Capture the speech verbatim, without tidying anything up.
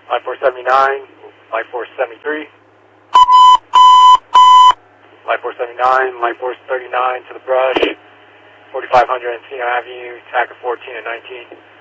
Life four seventy-nine, Life four seventy-three. Life four seventy-nine, Life four thirty-nine to the brush. forty-five hundred Encino Avenue, Tacker fourteen and nineteen.